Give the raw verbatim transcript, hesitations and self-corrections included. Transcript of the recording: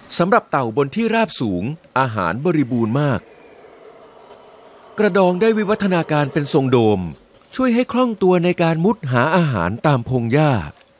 สำหรับเต่าบนที่ราบสูงอาหารบริบูรณ์มากกระดองได้วิวัฒนาการเป็นทรงโดมช่วยให้คล่องตัวในการมุดหาอาหารตามพงหญ้า